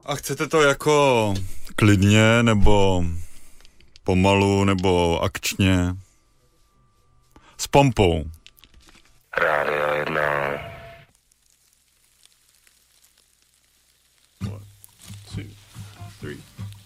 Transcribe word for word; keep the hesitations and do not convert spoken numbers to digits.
A chcete to jako klidně, nebo pomalu, nebo akčně? S pompou. Rádio jedna. One, two, three.